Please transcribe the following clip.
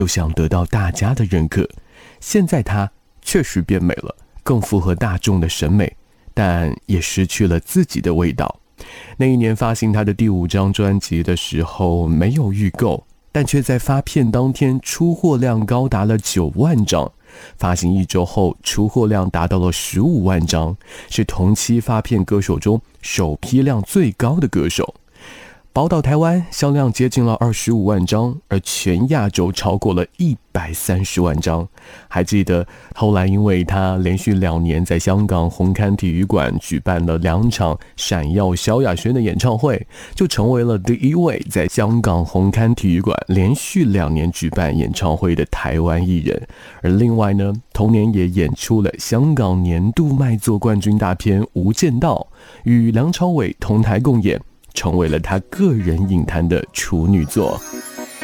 又想得到大家的认可。现在她确实变美了，更符合大众的审美，但也失去了自己的味道。那一年发行她的第5张专辑的时候没有预购，但却在发片当天出货量高达了9万张，发行1周后出货量达到了15万张，是同期发片歌手中首批量最高的歌手。宝岛台湾销量接近了25万张，而全亚洲超过了130万张。还记得后来因为他连续2年在香港红磡体育馆举办了2场闪耀萧亚轩的演唱会，就成为了第1位在香港红磡体育馆连续2年举办演唱会的台湾艺人。而另外呢，同年也演出了香港年度卖座冠军大片《无间道》，与梁朝伟同台共演，成为了他个人影坛的处女作。